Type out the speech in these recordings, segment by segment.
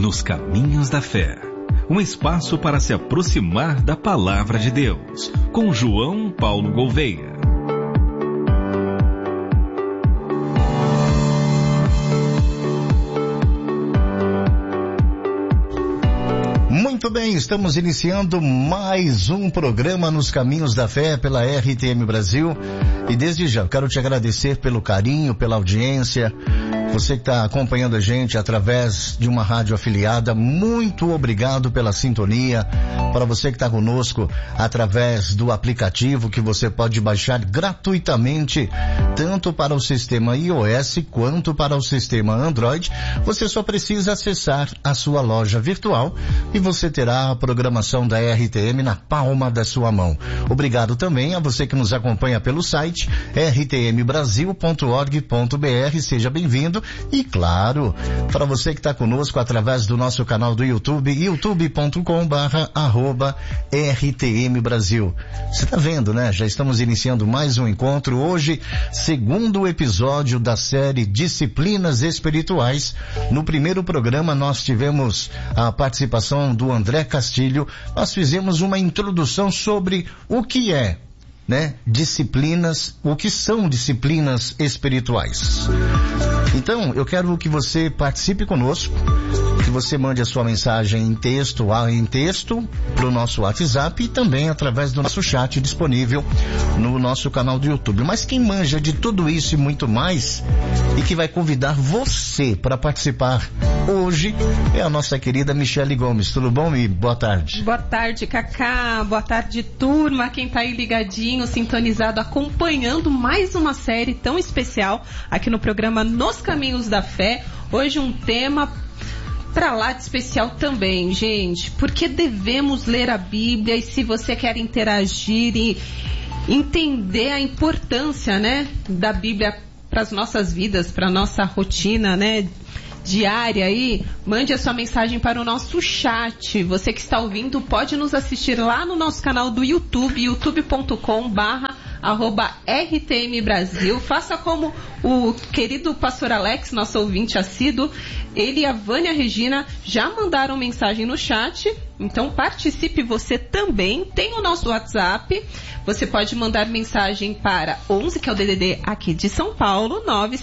Nos Caminhos da Fé, um espaço para se aproximar da Palavra de Deus, com João Paulo Gouveia. Muito bem, estamos iniciando mais um programa Nos Caminhos da Fé pela RTM Brasil. E desde já, eu quero te agradecer pelo carinho, pela audiência. Você que está acompanhando a gente através de uma rádio afiliada, muito obrigado pela sintonia. Para você que está conosco através do aplicativo que você pode baixar gratuitamente, tanto para o sistema iOS quanto para o sistema Android, você só precisa acessar a sua loja virtual e você terá a programação da RTM na palma da sua mão. Obrigado também a você que nos acompanha pelo site rtmbrasil.org.br, seja bem-vindo. E claro, para você que está conosco através do nosso canal do YouTube, youtube.com/RTM Brasil. Você está vendo, né? Já estamos iniciando mais um encontro. Hoje, segundo episódio da série Disciplinas Espirituais. No primeiro programa nós tivemos a participação do André Castilho. Nós fizemos uma introdução sobre o que é, né? Disciplinas, o que são disciplinas espirituais. Então, eu quero que você participe conosco, que você mande a sua mensagem em texto para o nosso WhatsApp e também através do nosso chat disponível no nosso canal do YouTube. Mas quem manja de tudo isso e muito mais e que vai convidar você para participar hoje é a nossa querida Michele Gomes. Tudo bom, Mi? Boa tarde. Boa tarde, Cacá. Boa tarde, turma. Quem tá aí ligadinho, sintonizado, acompanhando mais uma série tão especial aqui no programa Nos Caminhos da Fé. Hoje um tema pra lá de especial também, gente. Porque devemos ler a Bíblia, e se você quer interagir e entender a importância, né, da Bíblia para as nossas vidas, para nossa rotina, né, diária aí, mande a sua mensagem para o nosso chat. Você que está ouvindo pode nos assistir lá no nosso canal do YouTube, youtube.com/RTM Brasil. Faça como o querido pastor Alex, nosso ouvinte assíduo. Ele e a Vânia Regina já mandaram mensagem no chat. Então participe você também. Tem o nosso WhatsApp. Você pode mandar mensagem para 11, que é o DDD aqui de São Paulo,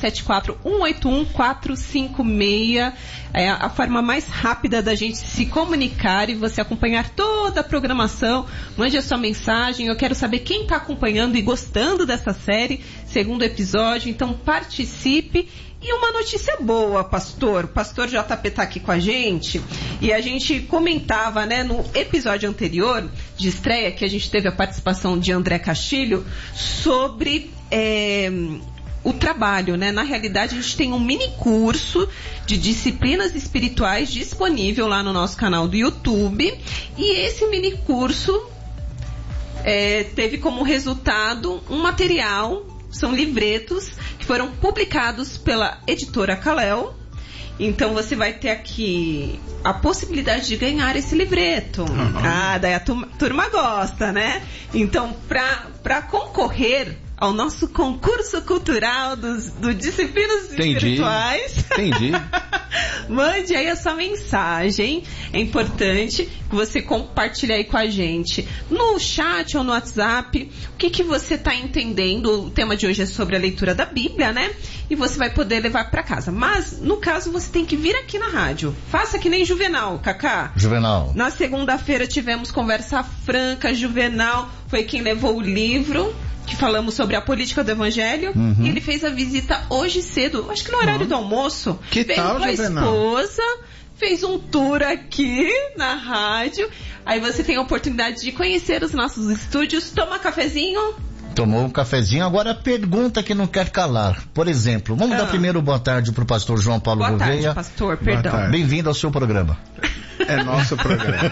974-181-456. É a forma mais rápida da gente se comunicar e você acompanhar toda a programação. Mande a sua mensagem. Eu quero saber quem está acompanhando e gostando dessa série, segundo episódio. Então participe. E uma notícia boa, pastor. O pastor JP está aqui com a gente. E a gente comentava, né, no episódio anterior de estreia, que a gente teve a participação de André Castilho, sobre o trabalho, né? Na realidade, a gente tem um mini curso de disciplinas espirituais disponível lá no nosso canal do YouTube. E esse mini curso teve como resultado um material. São livretos que foram publicados pela editora Kalel. Então você vai ter aqui a possibilidade de ganhar esse livreto. Daí a turma gosta, né? Então, para concorrer ao nosso concurso cultural do Disciplinas Espirituais. Entendi. Mande aí a sua mensagem. É importante que você compartilhe aí com a gente no chat ou no WhatsApp o que você está entendendo. O tema de hoje é sobre a leitura da Bíblia, né? E você vai poder levar para casa. Mas, no caso, você tem que vir aqui na rádio. Faça que nem Juvenal, Cacá. Juvenal. Na segunda-feira tivemos conversa franca. Juvenal foi quem levou o livro que falamos sobre a política do evangelho. E ele fez a visita hoje cedo, acho que no horário do almoço. Que veio tal, com a Juvenal? esposa, fez um tour aqui na rádio. Aí você tem a oportunidade de conhecer os nossos estúdios. Toma cafezinho. Tomou um cafezinho. Agora a pergunta que não quer calar. Por exemplo, vamos dar primeiro boa tarde para o pastor João Paulo Gouveia. Boa tarde, pastor, perdão. Tarde. Bem-vindo ao seu programa. É nosso programa.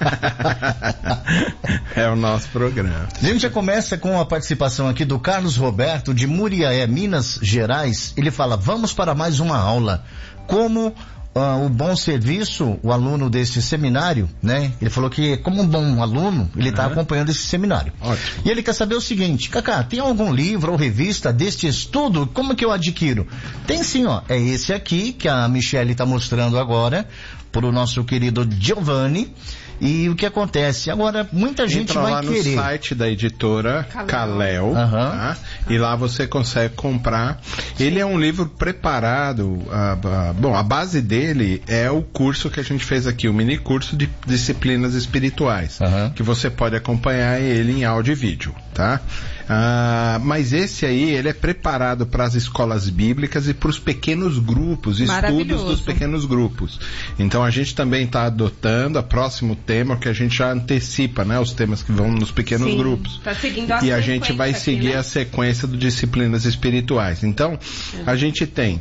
É o nosso programa. A gente já começa com a participação aqui do Carlos Roberto, de Muriaé, Minas Gerais. Ele fala: vamos para mais uma aula. Como o bom serviço, o aluno desse seminário, né? Ele falou que, como um bom aluno, ele está acompanhando esse seminário. Ótimo. E ele quer saber o seguinte: Cacá, tem algum livro ou revista deste estudo? Como que eu adquiro? Tem sim, ó. É esse aqui que a Michele está mostrando agora para o nosso querido Giovanni. E o que acontece? Agora, muita gente Entra vai lá querer. no site da editora Kalel, tá? E lá você consegue comprar. Ele é um livro preparado. Bom, a base dele é o curso que a gente fez aqui, o mini curso de disciplinas espirituais, que você pode acompanhar ele em áudio e vídeo, tá? Mas esse aí, ele é preparado para as escolas bíblicas e para os pequenos grupos, estudos dos pequenos grupos. Então a gente também está adotando o próximo tema, que a gente já antecipa, né, os temas que vão nos pequenos grupos. Tá seguindo e a gente vai seguir aqui, né, a sequência de disciplinas espirituais. Então, a gente tem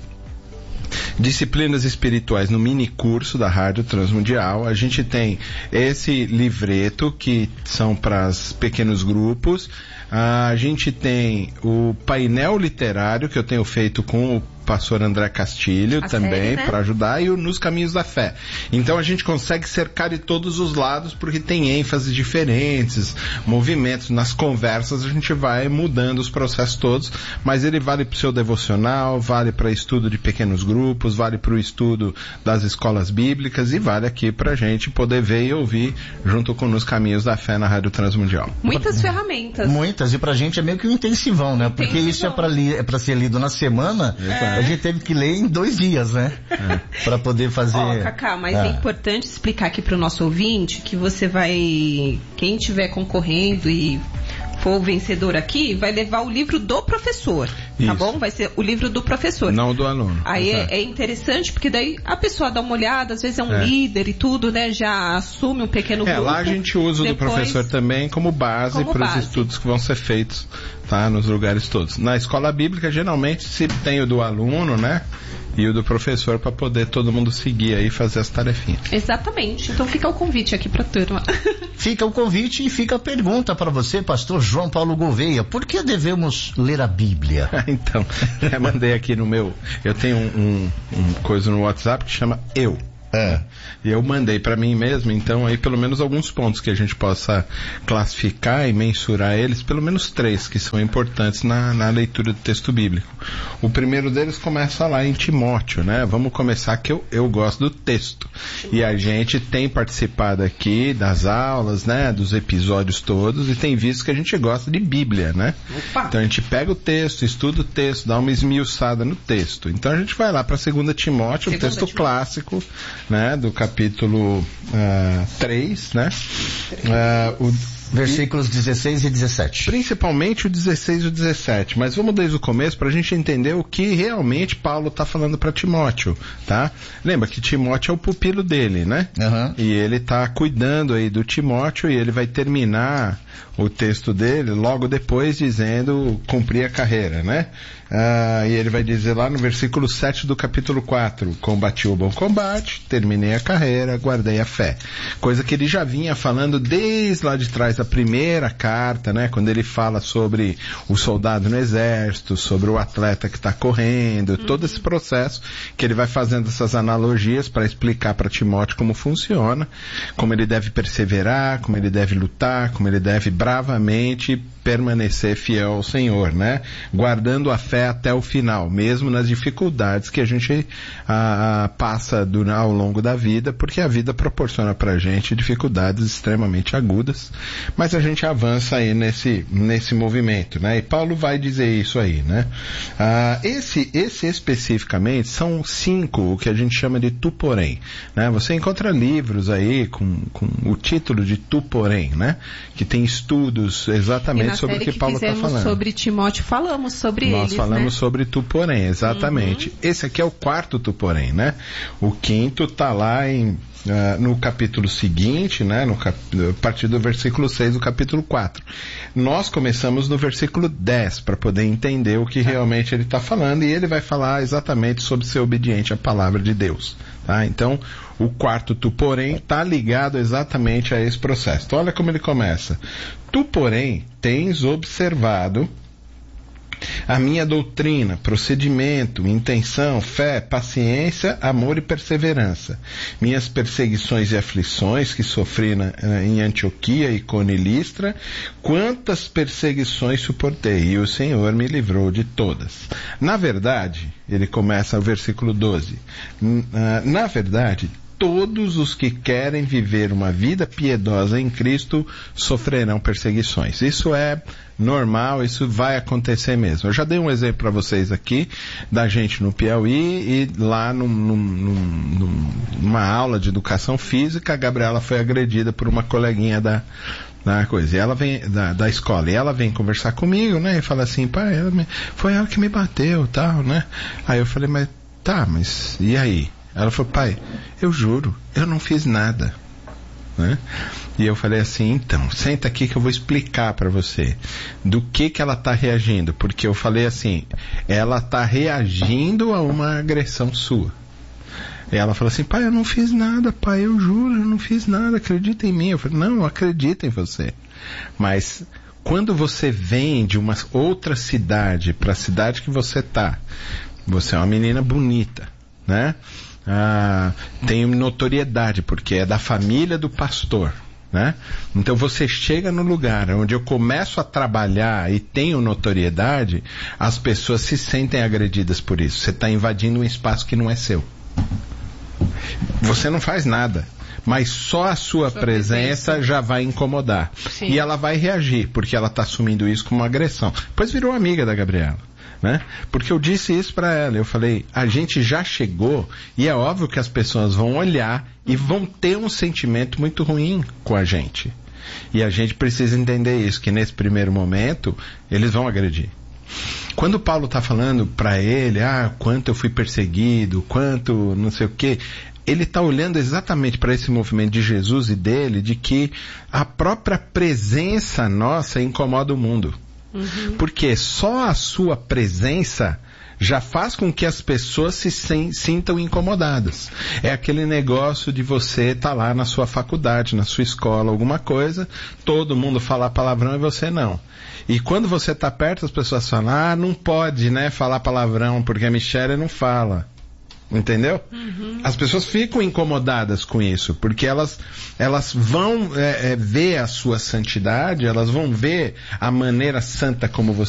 disciplinas espirituais no mini curso da Rádio Transmundial. A gente tem esse livreto que são para os pequenos grupos. A gente tem o painel literário que eu tenho feito com o pastor André Castilho também, para ajudar, e o Nos Caminhos da Fé. Então a gente consegue cercar de todos os lados, porque tem ênfases diferentes, movimentos. Nas conversas a gente vai mudando os processos todos, mas ele vale para o seu devocional, vale para estudo de pequenos grupos, vale para o estudo das escolas bíblicas e vale aqui para a gente poder ver e ouvir junto com Nos Caminhos da Fé na Rádio Transmundial. Muitas ferramentas. Muitas, e pra gente é meio que um intensivão, né? Porque isso é para ser lido na semana. A gente teve que ler em 2 dias, né? Para poder fazer... Cacá, mas é importante explicar aqui pro nosso ouvinte que você vai... Quem estiver concorrendo e for o vencedor aqui, vai levar o livro do professor, tá bom? Vai ser o livro do professor. Não do aluno. Aí é interessante, porque daí a pessoa dá uma olhada, às vezes é um líder e tudo, né? Já assume um pequeno grupo. Lá a gente usa o do professor também como base para os estudos que vão ser feitos, tá? Nos lugares todos. Na escola bíblica, geralmente, se tem o do aluno, né? E o do professor, para poder todo mundo seguir aí e fazer as tarefinhas. Exatamente. Então fica o convite aqui para a turma. Fica o convite e fica a pergunta para você, pastor João Paulo Gouveia. Por que devemos ler a Bíblia? Então, eu mandei aqui no meu... Eu tenho um coisa no WhatsApp que chama Eu. E eu mandei para mim mesmo, então aí pelo menos alguns pontos que a gente possa classificar e mensurar eles, pelo menos 3 que são importantes na leitura do texto bíblico. O primeiro deles começa lá em Timóteo, né? Vamos começar que eu gosto do texto. E a gente tem participado aqui das aulas, né? Dos episódios todos, e tem visto que a gente gosta de Bíblia, né? Então a gente pega o texto, estuda o texto, dá uma esmiuçada no texto. Então a gente vai lá para 2 Timóteo, um texto clássico, né, do capítulo 3, né? Versículos 16 e 17. Principalmente o 16 e o 17. Mas vamos desde o começo para a gente entender o que realmente Paulo está falando para Timóteo, tá? Lembra que Timóteo é o pupilo dele, né? E ele está cuidando aí do Timóteo, e ele vai terminar o texto dele logo depois dizendo cumprir a carreira, né? E ele vai dizer lá no versículo 7 do capítulo 4, combati o bom combate, terminei a carreira, guardei a fé. Coisa que ele já vinha falando desde lá de trás da primeira carta, né? Quando ele fala sobre o soldado no exército, sobre o atleta que está correndo, todo esse processo que ele vai fazendo essas analogias para explicar para Timóteo como funciona, como ele deve perseverar, como ele deve lutar, como ele deve bravamente permanecer fiel ao Senhor, né? Guardando a fé até o final, mesmo nas dificuldades que a gente passa ao longo da vida, porque a vida proporciona pra gente dificuldades extremamente agudas, mas a gente avança aí nesse movimento, né? E Paulo vai dizer isso aí, né? Esse especificamente são 5, o que a gente chama de tu porém, né? Você encontra livros aí com o título de tu porém, né? Que tem estudos exatamente sobre o que Paulo está falando. Sobre Timóteo, falamos sobre eles, Nós falamos sobre tu porém, exatamente. Esse aqui é o 4º tu porém, né? O 5º está lá no capítulo seguinte, né? A partir do versículo 6 do capítulo 4. Nós começamos no versículo 10 para poder entender o que realmente ele está falando, e ele vai falar exatamente sobre ser obediente à palavra de Deus. Tá? Então, o 4º tu porém está ligado exatamente a esse processo. Então, olha como ele começa. Tu porém tens observado A minha doutrina, procedimento, intenção, fé, paciência, amor e perseverança. Minhas perseguições e aflições que sofri em Antioquia, Icônio e Listra, quantas perseguições suportei, e o Senhor me livrou de todas. Na verdade, ele começa o versículo 12, na verdade, todos os que querem viver uma vida piedosa em Cristo sofrerão perseguições. Isso é normal, isso vai acontecer mesmo. Eu já dei um exemplo para vocês aqui, da gente no Piauí, e lá numa aula de educação física, a Gabriela foi agredida por uma coleguinha da coisa, e ela vem da escola, e ela vem conversar comigo, né, e fala assim, pai, foi ela que me bateu, tal, né. Aí eu falei, mas e aí? Ela falou, pai, eu juro, eu não fiz nada, né? E eu falei assim, então, senta aqui que eu vou explicar para você do que ela está reagindo, porque eu falei assim, ela está reagindo a uma agressão sua. E ela falou assim, pai, eu não fiz nada, pai, eu juro, eu não fiz nada, acredita em mim. Eu falei, não, eu acredito em você, mas quando você vem de uma outra cidade para a cidade que você está, você é uma menina bonita, né? Tem notoriedade, porque é da família do pastor, né? Então você chega no lugar onde eu começo a trabalhar e tenho notoriedade, as pessoas se sentem agredidas por isso. Você está invadindo um espaço que não é seu. Você não faz nada, mas só a sua presença já vai incomodar. Sim. E ela vai reagir, porque ela está assumindo isso como uma agressão. Depois virou amiga da Gabriela, né? Porque eu disse isso para ela, eu falei, a gente já chegou, e é óbvio que as pessoas vão olhar e vão ter um sentimento muito ruim com a gente. E a gente precisa entender isso, que nesse primeiro momento, eles vão agredir. Quando Paulo está falando para ele, quanto eu fui perseguido, quanto não sei o quê, ele está olhando exatamente para esse movimento de Jesus e dele, de que a própria presença nossa incomoda o mundo. Uhum. Porque só a sua presença já faz com que as pessoas se sintam incomodadas. É aquele negócio de você estar lá na sua faculdade, na sua escola, alguma coisa, todo mundo fala palavrão e você não. E quando você está perto, as pessoas falam, não pode, né, falar palavrão, porque a Michelle não fala. Entendeu? Uhum. As pessoas ficam incomodadas com isso, porque elas vão ver a sua santidade, elas vão ver a maneira santa como você